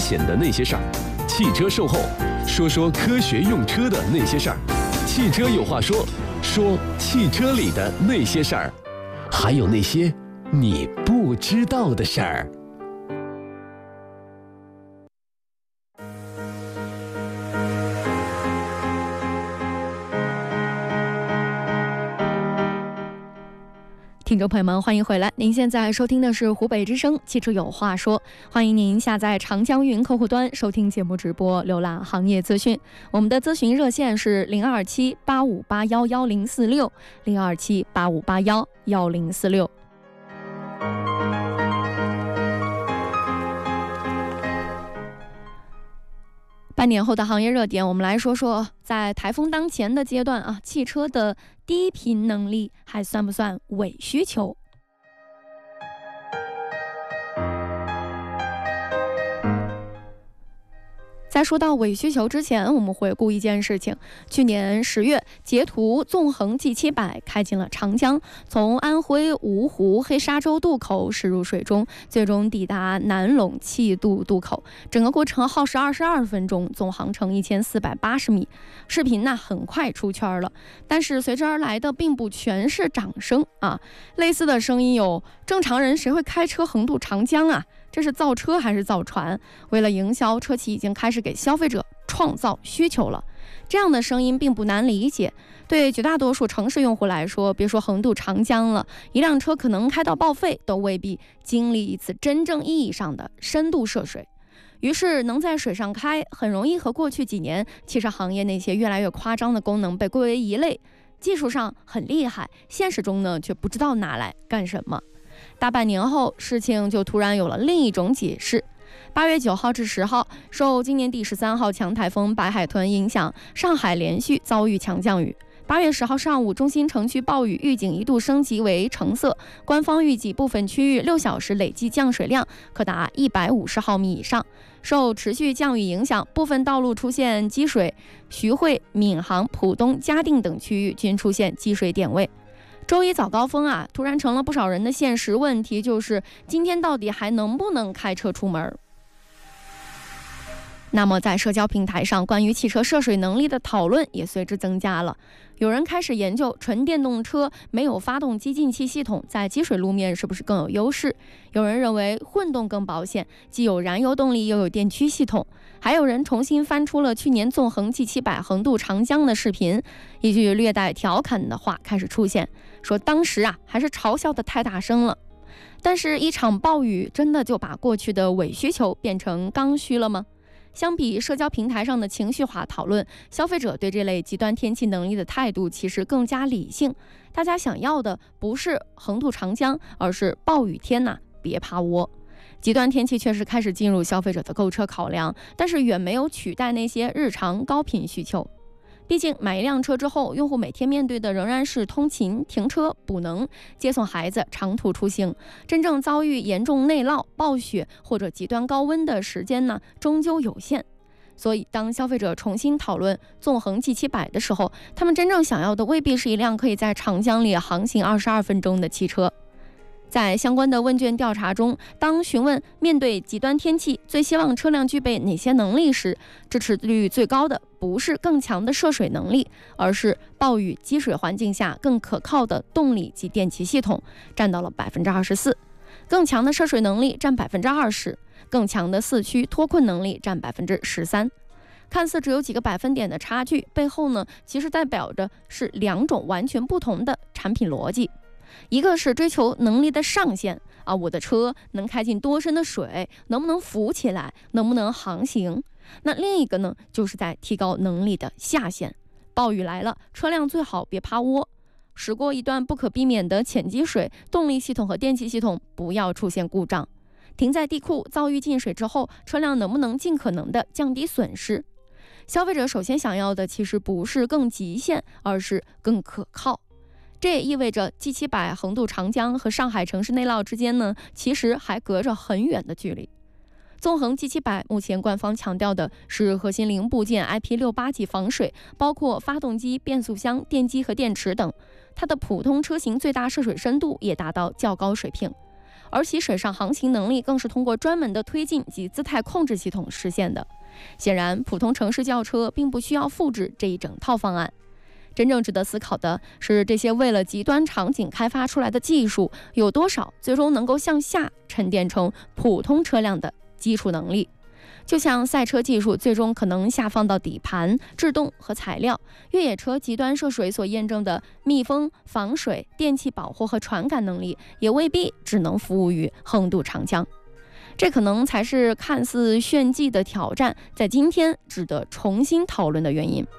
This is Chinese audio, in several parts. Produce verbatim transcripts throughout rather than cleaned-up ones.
险的那些事儿，汽车售后，说说科学用车的那些事儿，汽车有话说，说汽车里的那些事儿，还有那些你不知道的事儿。 听众朋友们，欢迎回来！您现在收听的是湖北之声汽车有话说，欢迎您下载长江云客户端收听节目直播，浏览行业资讯。我们的咨询热线是零二七八五八幺幺零四六零二七八五八幺幺零四六。半年后的行业热点，我们来说说在台风当前的阶段啊，汽车的低频能力还算不算伪需求？在说到伪需求之前，我们回顾一件事情。去年十月，捷途纵横 G 七百 开进了长江，从安徽芜湖黑沙洲渡口驶入水中，最终抵达南陇气渡渡口。整个过程耗时二十二分钟，总航程一千四百八十米。视频呢很快出圈了，但是随之而来的并不全是掌声啊。类似的声音有：正常人谁会开车横渡长江啊？这是造车还是造船？为了营销，车企已经开始给消费者创造需求了。这样的声音并不难理解，对绝大多数城市用户来说，别说横渡长江了，一辆车可能开到报废，都未必经历一次真正意义上的深度涉水。于是能在水上开，很容易和过去几年汽车行业那些越来越夸张的功能被归为一类，技术上很厉害，现实中呢却不知道拿来干什么。大半年后，事情就突然有了另一种解释。八月九号至十号，受今年第十三号强台风白海豚影响，上海连续遭遇强降雨。八月十号上午，中心城区暴雨预警一度升级为橙色，官方预计部分区域六小时累计降水量可达一百五十毫米以上。受持续降雨影响，部分道路出现积水，徐汇、闵行、浦东、嘉定等区域均出现积水点位。周一早高峰啊，突然成了不少人的现实问题，就是今天到底还能不能开车出门？那么在社交平台上，关于汽车涉水能力的讨论也随之增加了。有人开始研究纯电动车没有发动机进气系统在积水路面是不是更有优势，有人认为混动更保险，既有燃油动力又有电驱系统。还有人重新翻出了去年纵横 G 七百 横渡长江的视频，一句略带调侃的话开始出现，说当时啊还是嘲笑的太大声了。但是一场暴雨真的就把过去的伪需求变成刚需了吗？相比社交平台上的情绪化讨论，消费者对这类极端天气能力的态度其实更加理性。大家想要的不是横渡长江，而是暴雨天呐、啊，别趴窝。极端天气确实开始进入消费者的购车考量，但是远没有取代那些日常高频需求。毕竟买一辆车之后，用户每天面对的仍然是通勤、停车、补能、接送孩子、长途出行，真正遭遇严重内涝、暴雪或者极端高温的时间呢，终究有限。所以当消费者重新讨论纵横 G 七百 的时候，他们真正想要的未必是一辆可以在长江里航行二十二分钟的汽车。在相关的问卷调查中，当询问面对极端天气最希望车辆具备哪些能力时，支持率最高的不是更强的涉水能力，而是暴雨积水环境下更可靠的动力及电气系统，占到了 百分之二十四。 更强的涉水能力占 百分之二十， 更强的四驱脱困能力占 百分之十三。 看似只有几个百分点的差距，背后呢其实代表着是两种完全不同的产品逻辑。一个是追求能力的上限啊，我的车能开进多深的水，能不能浮起来，能不能航行。那另一个呢，就是在提高能力的下限。暴雨来了，车辆最好别趴窝。驶过一段不可避免的浅积水，动力系统和电气系统不要出现故障。停在地库遭遇进水之后，车辆能不能尽可能的降低损失？消费者首先想要的其实不是更极限，而是更可靠。这也意味着 G 七百 横渡长江和上海城市内涝之间呢，其实还隔着很远的距离。纵横 G 七百 目前官方强调的是核心零部件 I P 六八级防水，包括发动机、变速箱、电机和电池等。它的普通车型最大涉水深度也达到较高水平。 而其水上航行能力更是通过专门的推进及姿态控制系统实现的。显然，普通城市轿车并不需要复制这一整套方案。真正值得思考的是，这些为了极端场景开发出来的技术，有多少最终能够向下沉淀成普通车辆的基础能力？就像赛车技术最终可能下放到底盘、制动和材料，越野车极端涉水所验证的密封、防水、电气保护和传感能力，也未必只能服务于横渡长江。这可能才是看似炫技的挑战，在今天值得重新讨论的原因。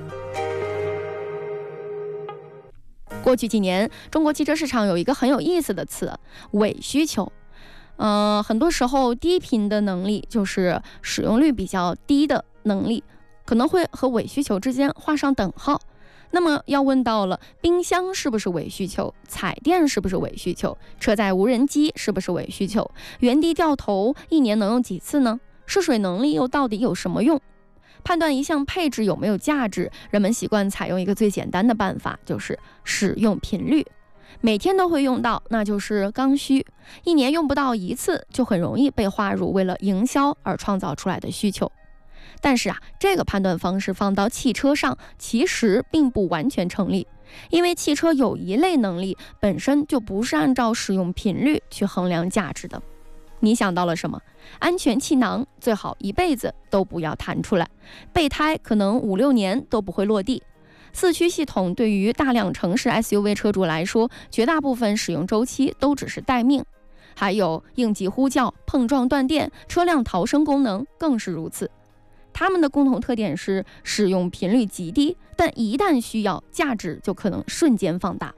过去几年，中国汽车市场有一个很有意思的词——伪需求。呃，很多时候低频的能力就是使用率比较低的能力，可能会和伪需求之间画上等号。那么要问到了，冰箱是不是伪需求？彩电是不是伪需求？车载无人机是不是伪需求？原地掉头一年能用几次呢？涉水能力又到底有什么用？判断一项配置有没有价值，人们习惯采用一个最简单的办法，就是使用频率。每天都会用到，那就是刚需。一年用不到一次，就很容易被划入为了营销而创造出来的需求。但是啊，这个判断方式放到汽车上，其实并不完全成立，因为汽车有一类能力本身就不是按照使用频率去衡量价值的。你想到了什么？安全气囊最好一辈子都不要弹出来，备胎可能五六年都不会落地。四驱系统对于大量城市 S U V 车主来说，绝大部分使用周期都只是待命。还有应急呼叫、碰撞断电、车辆逃生功能更是如此。它们的共同特点是使用频率极低，但一旦需要，价值就可能瞬间放大。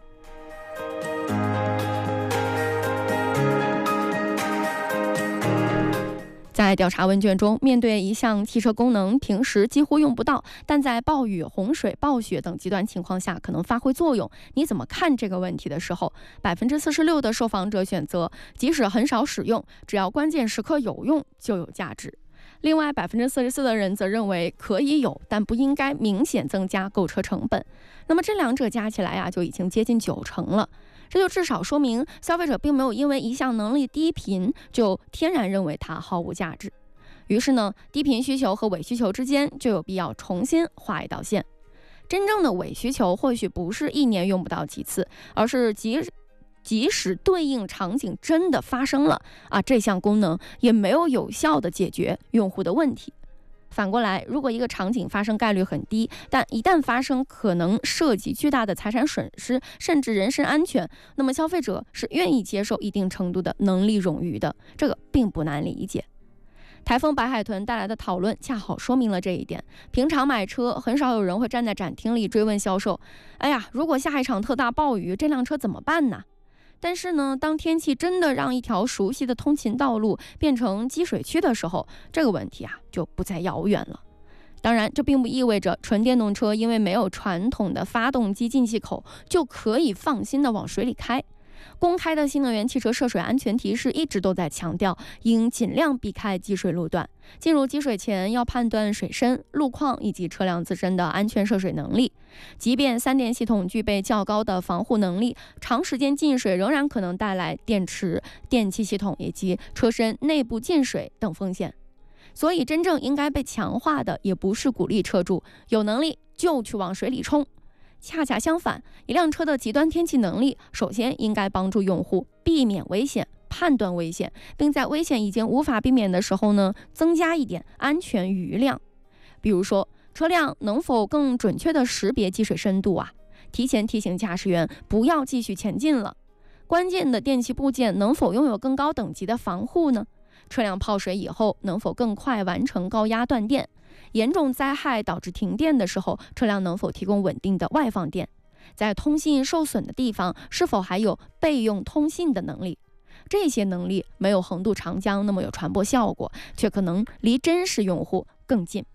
在调查问卷中，面对一项汽车功能平时几乎用不到，但在暴雨、洪水、暴雪等极端情况下可能发挥作用，你怎么看这个问题的时候，百分之四十六的受访者选择即使很少使用，只要关键时刻有用就有价值。另外百分之四十四的人则认为可以有，但不应该明显增加购车成本。那么这两者加起来啊，就已经接近九成了。这就至少说明消费者并没有因为一项能力低频就天然认为它毫无价值。于是呢，低频需求和伪需求之间就有必要重新画一道线。真正的伪需求或许不是一年用不到几次，而是即即使对应场景真的发生了啊，这项功能也没有有效的解决用户的问题。反过来，如果一个场景发生概率很低，但一旦发生可能涉及巨大的财产损失，甚至人身安全，那么消费者是愿意接受一定程度的能力冗余的，这个并不难理解。台风白海豚带来的讨论恰好说明了这一点。平常买车，很少有人会站在展厅里追问销售：哎呀，如果下一场特大暴雨，这辆车怎么办呢？但是呢，当天气真的让一条熟悉的通勤道路变成积水区的时候，这个问题啊就不再遥远了。当然，这并不意味着纯电动车因为没有传统的发动机进气口就可以放心的往水里开。公开的新能源汽车涉水安全提示一直都在强调，应尽量避开积水路段。进入积水前要判断水深、路况以及车辆自身的安全涉水能力。即便三电系统具备较高的防护能力，长时间进水仍然可能带来电池、电气系统以及车身内部进水等风险。所以真正应该被强化的也不是鼓励车主有能力就去往水里冲。恰恰相反，一辆车的极端天气能力，首先应该帮助用户避免危险、判断危险，并在危险已经无法避免的时候呢，增加一点安全余量。比如说，车辆能否更准确地识别积水深度啊？提前提醒驾驶员不要继续前进了。关键的电气部件能否拥有更高等级的防护呢？车辆泡水以后能否更快完成高压断电？严重灾害导致停电的时候，车辆能否提供稳定的外放电？在通信受损的地方，是否还有备用通信的能力？这些能力没有横渡长江那么有传播效果，却可能离真实用户更近。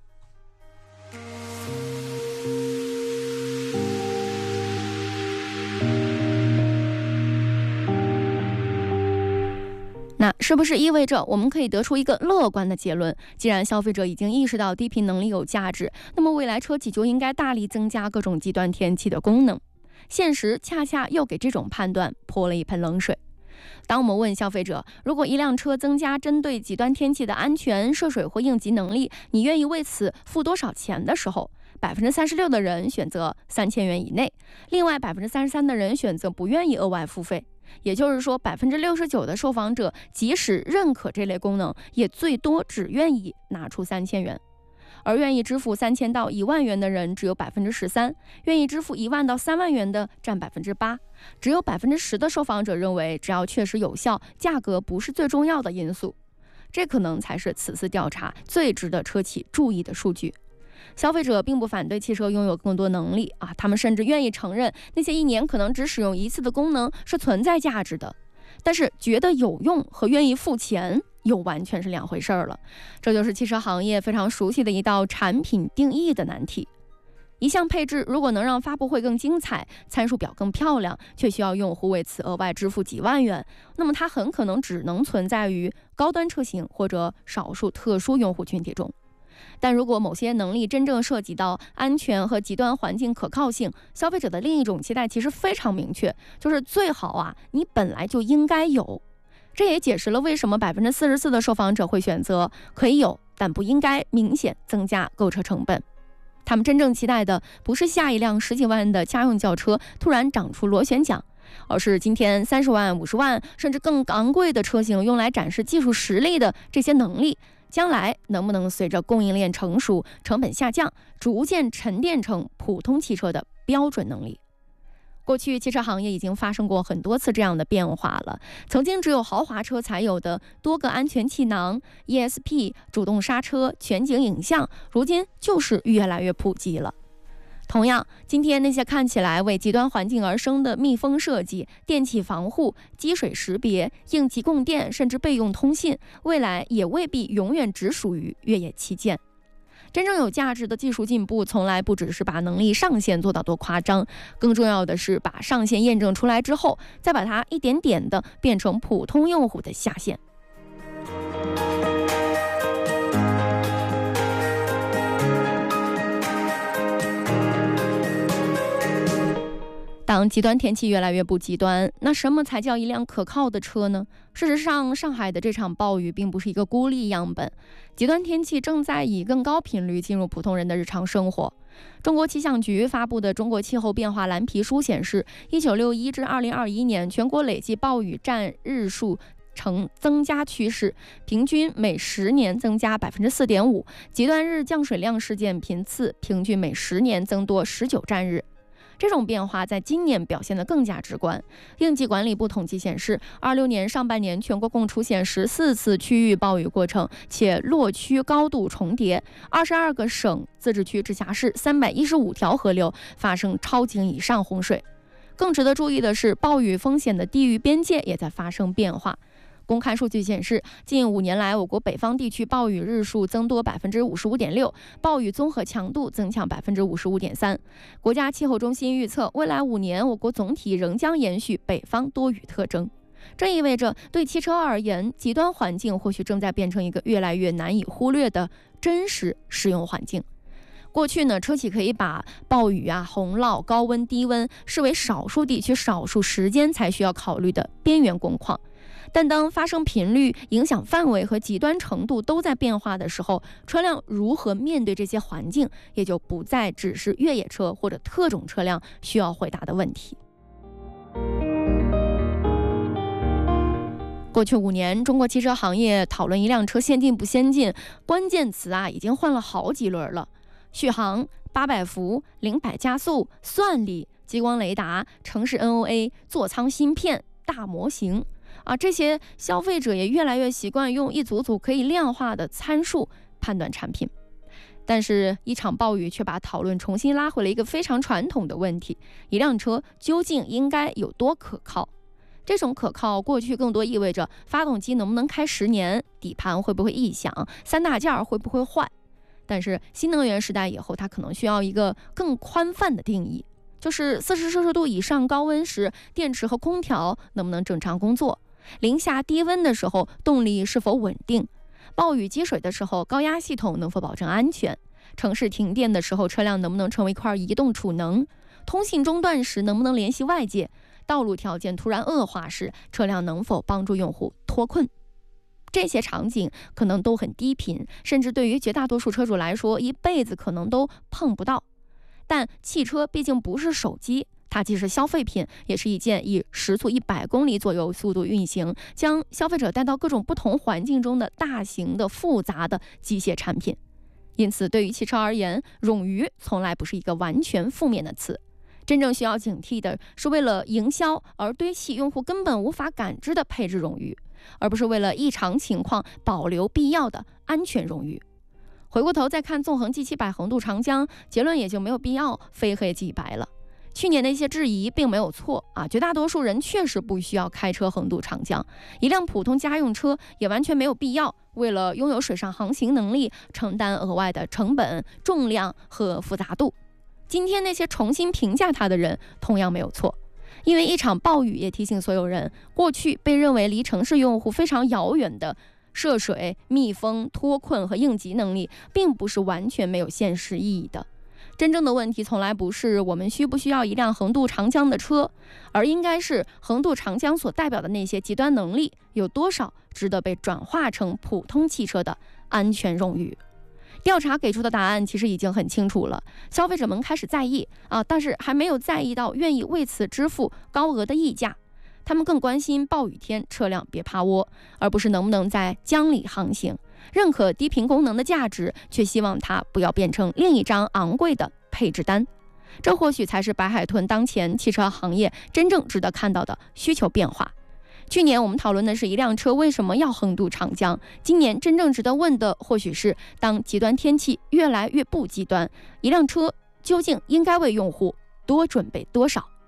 那是不是意味着我们可以得出一个乐观的结论？既然消费者已经意识到低频能力有价值，那么未来车企就应该大力增加各种极端天气的功能。现实恰恰又给这种判断泼了一盆冷水。 当我们问消费者，如果一辆车增加针对极端天气的安全、涉水或应急能力，你愿意为此付多少钱的时候，百分之三十六的人选择三千元以内，另外百分之三十三的人选择不愿意额外付费。也就是说，百分之六十九的受访者即使认可这类功能，也最多只愿意拿出三千元。而愿意支付三千到一万元的人只有百分之十三，愿意支付一万到三万元的占百分之八，只有百分之十的受访者认为只要确实有效，价格不是最重要的因素。这可能才是此次调查最值得车企注意的数据。消费者并不反对汽车拥有更多能力啊，他们甚至愿意承认那些一年可能只使用一次的功能是存在价值的。但是觉得有用和愿意付钱又完全是两回事了。这就是汽车行业非常熟悉的一道产品定义的难题。一项配置如果能让发布会更精彩，参数表更漂亮，却需要用户为此额外支付几万元，那么它很可能只能存在于高端车型或者少数特殊用户群体中。但如果某些能力真正涉及到安全和极端环境可靠性，消费者的另一种期待其实非常明确，就是最好啊，你本来就应该有。这也解释了为什么百分之四十四的受访者会选择可以有，但不应该明显增加购车成本。他们真正期待的不是下一辆十几万的家用轿车突然长出螺旋桨，而是今天三十万、五十万甚至更昂贵的车型用来展示技术实力的这些能力，将来能不能随着供应链成熟、成本下降，逐渐沉淀成普通汽车的标准能力。过去汽车行业已经发生过很多次这样的变化了，曾经只有豪华车才有的多个安全气囊、E S P、主动刹车、全景影像，如今就是越来越普及了。同样，今天那些看起来为极端环境而生的密封设计、电气防护、积水识别、应急供电，甚至备用通信，未来也未必永远只属于越野旗舰。真正有价值的技术进步，从来不只是把能力上限做到多夸张，更重要的是把上限验证出来之后，再把它一点点的变成普通用户的下限。当极端天气越来越不极端，那什么才叫一辆可靠的车呢？事实上，上海的这场暴雨并不是一个孤立样本，极端天气正在以更高频率进入普通人的日常生活。中国气象局发布的《中国气候变化蓝皮书》显示，一九六一至二零二一年全国累计暴雨占日数呈增加趋势，平均每十年增加 百分之四点五， 极端日降水量事件频次平均每十年增多十九战日。这种变化在今年表现得更加直观。应急管理部统计显示，二六年上半年全国共出现十四次区域暴雨过程，且落区高度重叠，二十二个省、自治区、直辖市三百一十五条河流发生超警以上洪水。更值得注意的是，暴雨风险的地域边界也在发生变化。公开数据显示，近五年来，我国北方地区暴雨日数增多 百分之五十五点六， 暴雨综合强度增强 百分之五十五点三。国家气候中心预测，未来五年我国总体仍将延续北方多雨特征。这意味着，对汽车而言，极端环境或许正在变成一个越来越难以忽略的真实使用环境。过去呢，车企可以把暴雨啊、洪涝、高温、低温视为少数地区、少数时间才需要考虑的边缘工况。但当发生频率、影响范围和极端程度都在变化的时候，车辆如何面对这些环境，也就不再只是越野车或者特种车辆需要回答的问题。过去五年，中国汽车行业讨论一辆车先进不先进，关键词啊已经换了好几轮了。续航、八百伏、零百加速、算力、激光雷达、城市 N O A、座舱芯片、大模型啊，这些消费者也越来越习惯用一组组可以量化的参数判断产品。但是，一场暴雨却把讨论重新拉回了一个非常传统的问题：一辆车究竟应该有多可靠？这种可靠，过去更多意味着发动机能不能开十年，底盘会不会异响，三大件会不会坏。但是新能源时代以后，它可能需要一个更宽泛的定义，就是四十摄氏度以上高温时，电池和空调能不能正常工作？零下低温的时候，动力是否稳定？暴雨积水的时候，高压系统能否保证安全？城市停电的时候，车辆能不能成为一块移动储能？通信中断时，能不能联系外界？ 道路条件突然恶化时，车辆能否帮助用户脱困。这些场景可能都很低频，甚至对于绝大多数车主来说，一辈子可能都碰不到。但汽车毕竟不是手机，它既是消费品，也是一件以时速一百公里左右速度运行，将消费者带到各种不同环境中的大型的复杂的机械产品。因此，对于汽车而言，冗余从来不是一个完全负面的词。真正需要警惕的是为了营销而堆砌用户根本无法感知的配置冗余，而不是为了异常情况保留必要的安全冗余。回过头再看纵横 G 七百横渡长江，结论也就没有必要非黑即白了。去年的一些质疑并没有错啊，绝大多数人确实不需要开车横渡长江，一辆普通家用车也完全没有必要为了拥有水上航行能力承担额外的成本、重量和复杂度。今天那些重新评价它的人同样没有错，因为一场暴雨也提醒所有人，过去被认为离城市用户非常遥远的涉水、密封、脱困和应急能力，并不是完全没有现实意义的。真正的问题从来不是我们需不需要一辆横渡长江的车，而应该是横渡长江所代表的那些极端能力有多少值得被转化成普通汽车的安全冗余。调查给出的答案其实已经很清楚了，消费者们开始在意啊，但是还没有在意到愿意为此支付高额的溢价。他们更关心暴雨天车辆别趴窝，而不是能不能在江里航行。认可低频功能的价值，却希望它不要变成另一张昂贵的配置单。这或许才是白海豚当前汽车行业真正值得看到的需求变化。去年我们讨论的是一辆车为什么要横渡长江，今年真正值得问的或许是，当极端天气越来越不极端，一辆车究竟应该为用户多准备多少？